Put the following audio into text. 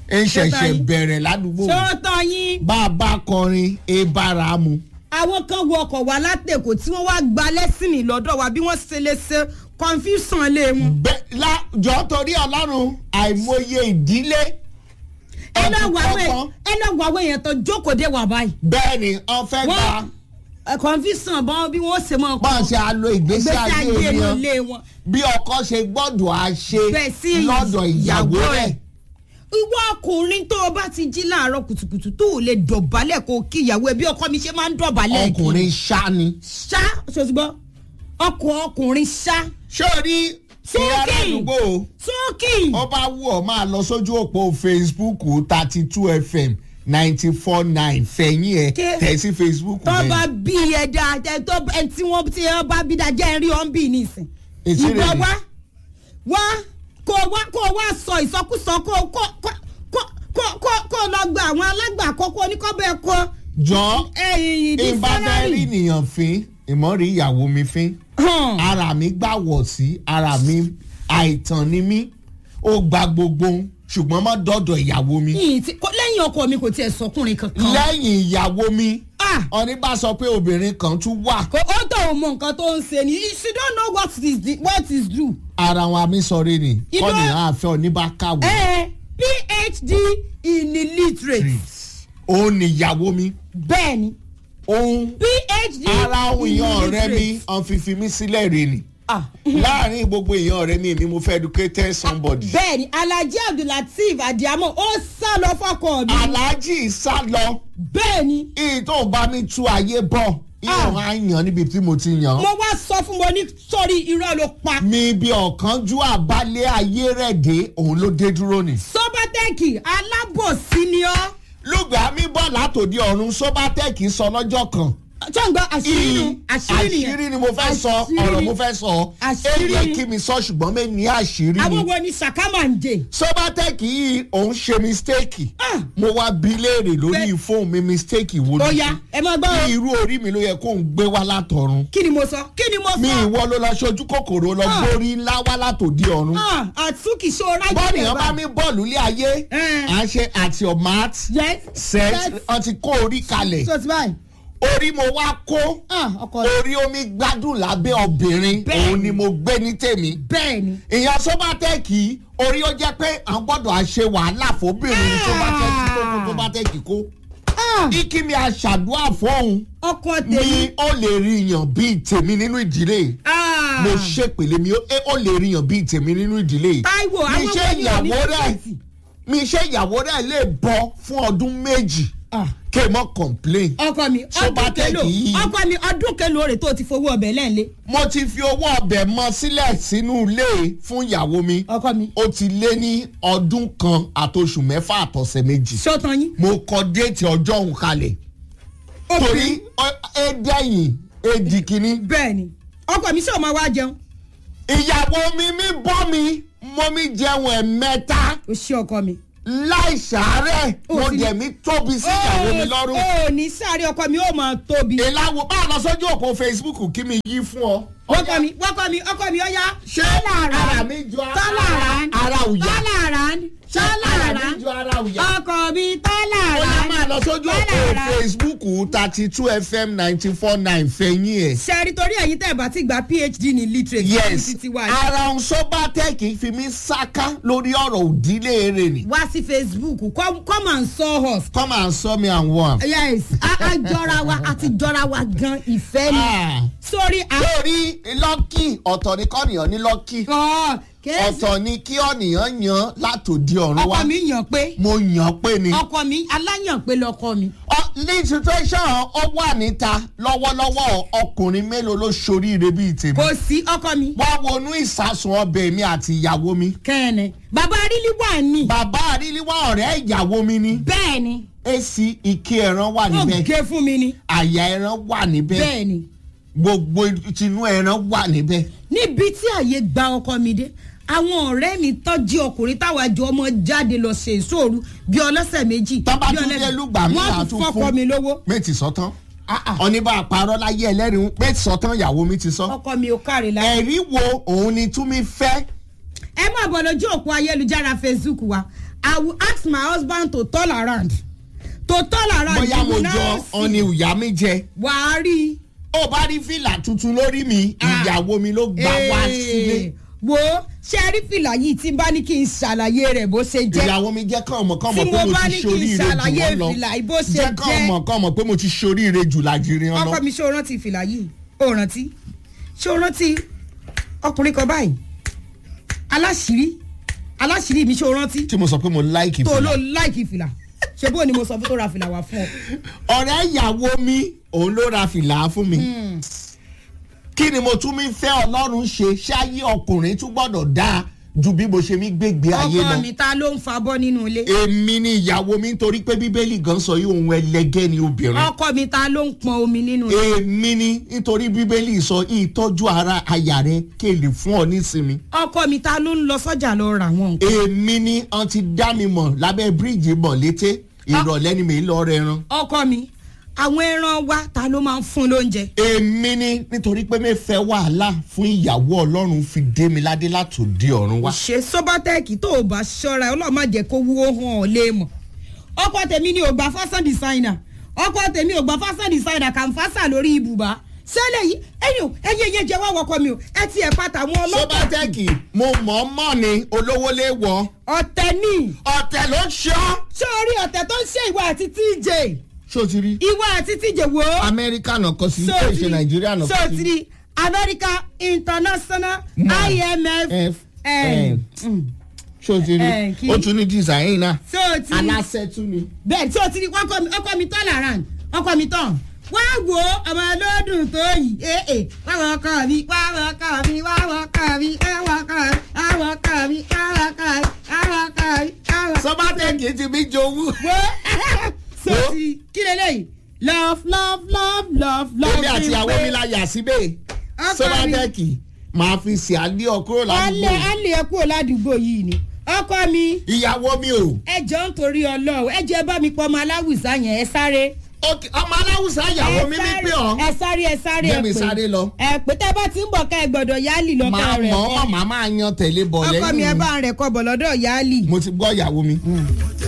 ẹ ṣẹ̀ṣẹ̀ bẹ̀rẹ̀ ládùúgbò. sọ́tọ̀ yín. bàbá kọrin ebára mu. àwọn kan wọ ọkọ̀ wá látẹ̀kọ̀ tí wọ́n wá gba lẹ́sìnì lọ́dọ̀ wa bí wọ́n ṣe lè ṣe confusion lé wọn. jọ torí ọlọ́run àìmọye ìdílé. ẹ lọ wọ àwọn èèyàn tó jókòó dé wà báyìí. bẹ́ẹ̀ni ọ fẹ́ gba. confusion bọ́n bí wọ́n ṣe máa kọ́. bọ́n ṣe á lo ìgbésí ayé wọn bí ọkọ ṣe gbọ́dọ̀ á ṣe lọ́dọ̀ ìyàwó rẹ̀. ìwọ ọkùnrin tó o bá ti jí láàárọ̀ kùtùkùtù tó o lè dọ̀bálẹ̀ kó o kí ìyàwó ẹ bí ọkọ mi ṣe máa ń dọ̀bálẹ̀ kí. ọkùnrin ṣá ni. ṣá ṣòṣùgbọ́ ọkùnrin ṣá. ṣé o rí ìyá àdúgbò sókì ó bá wù ọ́ máa lọ sójú òpó Facebook 32 FM 94.9 fẹ̀yìn ẹ̀ tẹ̀ sí Facebook. tó bá bí ẹ dáadáa tó ẹ tí wọ́n bá bí dáadáa ẹ rí ọ́n bí nísìn. ìwọ kó wá sọ ìsọkúsọ kó lọ gba àwọn alágbàkọ́kọ́ oníkọ́bẹ̀ kọ́. jọ ìbádẹ́rì nìyàn fín ìmọ̀rí ìyàwó mi fín ara mi gbà wọ̀ sí ara mi àìtàn ni mí ó gba gbogbo ṣùgbọ́n má dọ́dọ̀ ìyàwó mi. lẹ́yìn ọkọ mi kò tiẹ̀ sọkùnrin kankan. lẹ́yìn ìyàwó mi ọ̀ní bá sọ pé obìnrin kan tún wà. ó tó o mọ nǹkan tó ń ṣe ni she don't know what is due. ara wọn àmì sọ̀rọ̀ ni kọ́ni àfẹ́ oníbàkàwé. PhD in illiterate. òun ni ìyàwó mi. bẹ́ẹ̀ni. òun PhD ara òun èèyàn ọ̀rẹ́ mi ọ̀n fífi mí sílẹ̀ rè ni. láàrin gbogbo èèyàn ọ̀rẹ́ mi èmi mo fẹ́ educate somebody. bẹ́ẹ̀ni Alhaji Abdulateef Adiamo ó sá lọ fọkọ mi. Alhaji sá lọ. bẹ́ẹ̀ni. ìtò bá mi tú ayé bọ̀ ìyàn á yàn níbi tí mo ti yàn. mo wá sọ fún mo ní sórí irọ́ ló pa. mi bí ọ̀kánjú àbálẹ̀ ayé rẹ̀ dé òun ló dé dúró ni. Sobatech alábòsí ni ọ́. lùgbà mi bọ̀ látòdì ọ̀run Sobatech sọ lọ́jọ́ kan. jọ̀ǹgbọ́n àṣírí ni mo fẹ́ sọ ọ̀rọ̀ mo fẹ́ sọ èyí kí mi sọ ṣùgbọ́n mi ní àṣírí ni. àwọn wo ni sàkámà ń jẹ. Sobatech yìí òun ṣe mistake mo wá bí léèrè lórí fóònù mi mistake wo ni. ó yá ẹ máa gbọ́. ní irú orí mi ló yẹ kó ń gbé wá látọ̀run. kí ni mo sọ. mi ìwọ ló lọ ṣojú kòkòrò lọ gbórí ńlá wá látòdì ọ̀run. àtúnkì ṣọ́ra jẹ́ bọ́ọ̀nì yẹn bá mi bọ́ọ̀lù lé ayé à ń ṣe at your mat set ọtí kó orí kalẹ̀. orí mo wá kó orí omi gbádùn lábẹ́ obìnrin òun ni mo gbé ní tèmi. bẹ́ẹ̀ni. ìyá Sobatech orí ó jẹ́ pé à ń gbọ́dọ̀ ṣe wàhálà fóbìnrin Sobatech kó. ikí mi aṣàdúrà fóun mi ó lè rí yàn bíi tèmi nínú ìdílé. mo ṣèpèlè mi ó lè rí yàn bíi tèmi nínú ìdílé. Táíwò àwọn ọmọ mi ṣe ìyàwó rẹ̀ lè bọ́ fún ọdún méjì. kè mọ́ complain. ọkọ mi ọdún kelo rẹ̀ tó ti fowó ọbẹ̀ lẹ́ẹ̀lé. mo ti fi owó ọbẹ̀ mọ sílẹ̀ sínú ilé fún ìyàwó mi. ọkọ mi. ó ti lé ní ọdún kan àtoṣù mẹ́fà àtọ̀sẹ̀ méjì. sọ́tàn yín. mo kọ déètì ọjọ́ òun kalẹ̀. torí ẹ̀ẹ́dẹ́yìn èdì kìíní. bẹ́ẹ̀ni ọkọ mi sọ ma wá jẹun. ìyàwó mi bọ́ mi mo mi jẹun ẹ̀mẹ́ta. o ṣe ọkọ mi. láì sàárẹ̀ mo dẹ̀ mi tóbi sí ìyàwó mi lọ́rùn. ó ní sáré ọkọ mi ó máa tóbi. ìlàwọ̀ bá a lọ sójú òpó Facebook kí mi yí fún ọ. ọkọ mi ọ̀ya. ṣé ara mi jọ ara òyà. ọkọ mi tọ́lá ó yẹ máa lọ sójú òpó Facebook 32 FM 94.9 fẹ̀yìn ẹ̀. ṣẹ́rí torí ẹ̀yin tẹ́ ẹ̀ bá ti gba PhD ní literature. yes ara ń Sobatech fi mi sáká lórí ọ̀rọ̀ òdílé rẹ̀ ni. wá sí Facebook come and saw us. come and saw me and one. yes a jọra wa gan ìfẹ́ ni. sórí lọ́kì ọ̀tọ̀ ní kọ́nìyàn ní lọ́kì. ọ̀tọ̀ ni kí ọ̀nìyàn yan látòdì ọ̀run wá. ọkọ mi yàn pé. mo yàn pé ni. ọkọ mi aláyàn pé lọkọ mi. ní situation ó wà níta lọ́wọ́lọ́wọ́ ọkùnrin mélòó ló ṣoríire bíi tèmi. kò sí ọkọ mi. wọ́n wọnú ìsásùn ọbẹ̀ mi àti ìyàwó mi. kẹ́ẹ̀nẹ̀ bàbá arílíwà ni. bàbá arílíwà ọ̀rẹ́ ìyàwó mi ni. bẹ́ẹ̀ni. èsì ike ẹran wà níbẹ̀. ó gé fún mi ni. àyà ẹran wà níbẹ̀. bẹ́ẹ̀ni. gbogbo tinú ẹran wà níbẹ̀. níbi tí àyè gba ọkọ mi dé àwọn ọ̀rẹ́ mi tọ́jú ọkùnrin táwa jọ ọmọ jáde lọ ṣe ìṣòro bí ọlọ́sẹ̀ méjì. tọ́ba tún dé lùgbà mi wọ́n tún fọ́kọ mi lówó. méjì sọ́tán ọ̀nìbà àpárọ̀ láyé ẹlẹ́rìí méjì sọ́tán ìyàwó mi ti sọ. ọkọ mi ò káre láyé. ẹ̀rí wo òun ni tún mi fẹ́. ẹ máa bọ̀ lójú òpó ayélujára Facebook wa I will ask my husband to turn around. Bóyá mo jọ ọ̀nì ìyá mi jẹ. Wàá rí. Ó bá rí fìlà tuntun lórí mi, ìyàwó mi ló gbà wá sílé. Wo ṣe rí fìlà yìí tí n bá ní kí n ṣàlàyé rẹ̀ bó ṣe jẹ́. Ìyàwó mi jẹ́ kán mọ̀ pé mo ti ṣoríire jù wọ́n lọ. Jẹ́ kán mọ̀ pé mo ti ṣoríire jù lájìrì wọn lọ. Ọkọ mi ṣé o rántí fìlà yìí? O rántí? Ṣé o rántí ọkùnrin kan báyìí? Aláṣìírí mi ṣé o rántí? Tí mo sọ pé mo láìkì fìlà. Tó ló láìkì fìlà. Ṣé bó ni mo sọ fún tó ra fìlà wá fún ọ? Ọ̀rẹ́ ìyàwó mi òun ló ra fìlà fún mi. Kí ni mo tún mi fẹ́ Ọlọ́run ṣe ṣáyé ọkùnrin tún gbọ́dọ̀ dáa ju bí mo ṣe mi gbégbé ayé lọ. Ọkọ mi ta ló ń fa bọ́ nínú ilé. Èmi ni ìyàwó mi nítorí pé Bíbélì gan sọ yìí òun ẹlẹgẹ́ ni obìnrin. Ọkọ mi ta ló ń pọn omi nínú ilé. Èmi ni nítorí Bíbélì sọ ìtọ́jú ara aya rẹ kéèlè fún ọ nísinmi. Ọkọ mi ta ló ń lọ sọ́jà lọ ra wọn nǹkan. Èmi ni wọ́n ti dá mi mọ̀ lábẹ́ bíríìjì bọ̀ létí ìrọ̀lẹ́ ni mi lọ rẹ ẹran. Ọkọ mi àwọn ẹran wa ta ló máa ń fún lóúnjẹ. Èmi ni nítorí pé mi fẹ́ wàhálà fún ìyàwó Ọlọ́run fi dé mi ládé látòdì ọ̀run wá. Ṣé Sọ́bátẹ́ẹ̀kì tó o bá ṣọ́ra Ọlọ́run má jẹ́ kó wúwo hàn ọ́ lé mọ̀. Ọkọ tèmi ni ò gba fashion designer. Ọkọ tèmi ò gba fashion designer kà ń fásà lórí ibùbá. Sẹ́lẹ̀ yìí ẹ̀yìn jẹ́ wá wọkọ mi o ẹ ti ẹ̀ pátá wọn ọlọ́pàá. Sọ́bátẹ́ẹ̀kì mo mọ̀ ni olówó lè wọ̀. Ọ̀tẹ̀ ni. Ọ̀tẹ̀ ló ń ṣọ́. Ṣé orí ọ̀tẹ̀ tó ń ṣe ìwà àti TJ? Ṣó ti rí. Ìwà àti TJ wo. Amẹ́ríkà náà kọ sí ilé ìṣe Nàìjíríà náà kọ sí. Ṣó ti rí America International IMF. Ṣó ti rí ó tún ní design náà. Ṣó ti rí aláṣẹ tún ni. bẹ́ẹ̀ ṣó ti rí ọkọ mi tán lára ọkọ mi tán. Wá wo ọmọ olódùn tó yìí wáwọ ọkọ mi wáwọ ọkọ mi wáwọ ọkọ mi wáwọ ọkọ mi wáwọ ọkọ mi. Sọ́bátẹ́ẹ̀kì ti mi jowú. So ti kí lélẹ́yìí love. Èmi àti ìyàwó mi la yà síbẹ̀. Sọ́bátẹ́ẹ̀kì máa fi ṣe àlẹ́ ọkúrò ládùúgbò. Alẹ́ ẹ kúrò ládùúgbò yìí ni. Ọkọ mi. Ìyàwó mi o. Ẹ jọ̀ọ́ nítorí Ọlọ́run ẹ jẹ́ bá mi pọ̀ ọmọ aláwùsá yẹn ẹ sáré. Ọmọ aláwùsá ìyàwó mi ní pé ọ. Ẹ sáré Jẹ́ mi sáré lọ. Ẹ pé tẹ́ bá ti ń bọ̀ ká ẹ gbọ́dọ̀ yálì lọ́kọ̀ rẹ̀. Màá máa yan tẹ̀lé bọ̀ lẹ́yìn. Ọkọ mi ẹ bá rẹ̀ kọ bọ̀ lọ́dọ̀ yálì. Mo ti gbọ́ ìyàwó mi.